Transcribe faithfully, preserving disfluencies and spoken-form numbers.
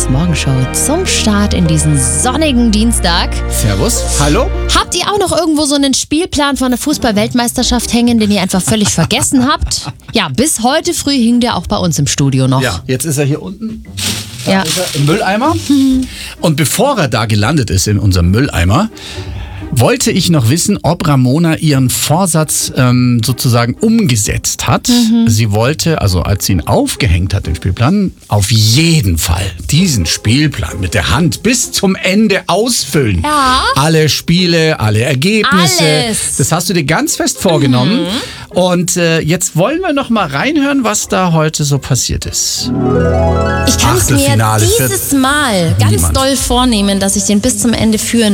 Flo's Morgenshow zum Start in diesen sonnigen Dienstag. Servus, hallo. Habt ihr auch noch irgendwo so einen Spielplan von der Fußball-Weltmeisterschaft hängen, den ihr einfach völlig vergessen habt? Ja, bis heute früh hing der auch bei uns im Studio noch. Ja, jetzt ist er hier unten. Da Ja. ist er im Mülleimer. Und bevor er da gelandet ist in unserem Mülleimer, wollte ich noch wissen, ob Ramona ihren Vorsatz ähm, sozusagen umgesetzt hat. Mhm. Sie wollte, also als sie ihn aufgehängt hat, den Spielplan, auf jeden Fall diesen Spielplan mit der Hand bis zum Ende ausfüllen. Ja. Alle Spiele, alle Ergebnisse. Alles. Das hast du dir ganz fest vorgenommen. Mhm. Und äh, jetzt wollen wir noch mal reinhören, was da heute so passiert ist. Ich kann es mir Achtelfinale für dieses Mal ganz niemand. doll vornehmen, dass ich den bis zum Ende führen